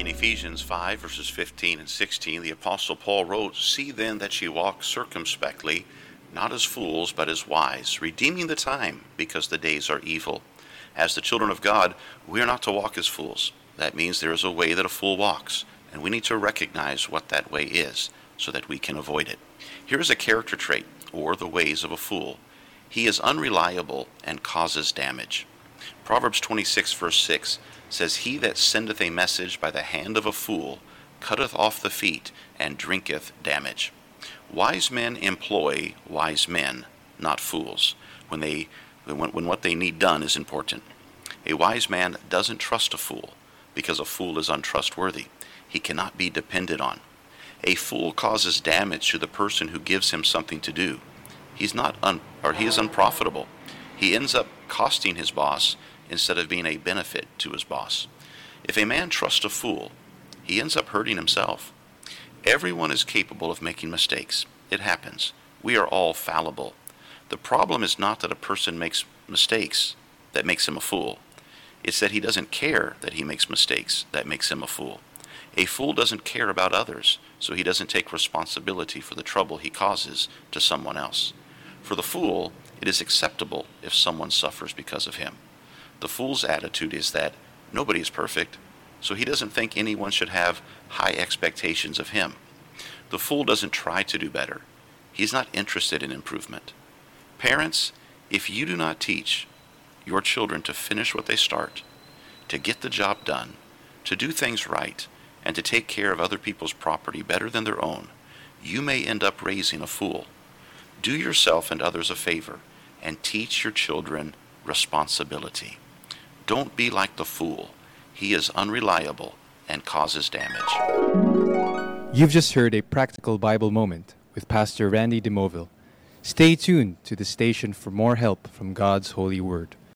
Ephesians 5, verses 15 and 16, the Apostle Paul wrote, "See then that ye walk circumspectly, not as fools, but as wise, redeeming the time, because the days are evil." As the children of God, we are not to walk as fools. That means there is a way that a fool walks, and we need to recognize what that way is so that we can avoid it. Here is a character trait, or the ways of a fool. He is unreliable and causes damage. Proverbs 26, verse 6 says, "He that sendeth a message by the hand of a fool cutteth off the feet and drinketh damage." Wise men employ wise men, not fools, when what they need done is important. A wise man doesn't trust a fool, because a fool is untrustworthy. He cannot be depended on. A fool causes damage to the person who gives him something to do. He is unprofitable. He ends up costing his boss instead of being a benefit to his boss. If a man trusts a fool, he ends up hurting himself. Everyone is capable of making mistakes. It happens. We are all fallible. The problem is not that a person makes mistakes that makes him a fool. It's that he doesn't care that he makes mistakes that makes him a fool. A fool doesn't care about others, so he doesn't take responsibility for the trouble he causes to someone else. For the fool, it is acceptable if someone suffers because of him. The fool's attitude is that nobody is perfect, so he doesn't think anyone should have high expectations of him. The fool doesn't try to do better. He's not interested in improvement. Parents, if you do not teach your children to finish what they start, to get the job done, to do things right, and to take care of other people's property better than their own, you may end up raising a fool. Do yourself and others a favor and teach your children responsibility. Don't be like the fool. He is unreliable and causes damage. You've just heard a practical Bible moment with Pastor Randy DeMoville. Stay tuned to the station for more help from God's holy word.